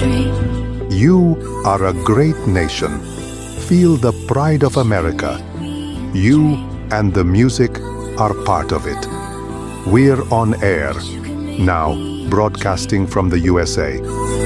You are a great nation. Feel the pride of America. You and the music are part of it. We're on air, now broadcasting from the USA.